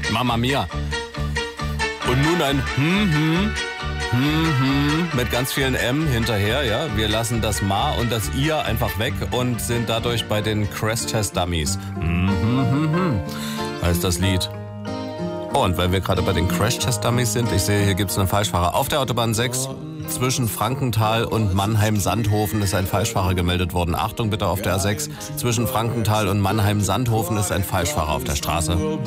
Mama Mia. Und nun ein mit ganz vielen M hinterher, ja. Wir lassen das Ma und das Ihr einfach weg und sind dadurch bei den Crash-Test-Dummies. Heißt das Lied. Oh, und weil wir gerade bei den Crash-Test-Dummies sind, ich sehe, hier gibt es einen Falschfahrer. Auf der Autobahn 6 zwischen Frankenthal und Mannheim-Sandhofen ist ein Falschfahrer gemeldet worden. Achtung bitte auf der A6. Zwischen Frankenthal und Mannheim-Sandhofen ist ein Falschfahrer auf der Straße.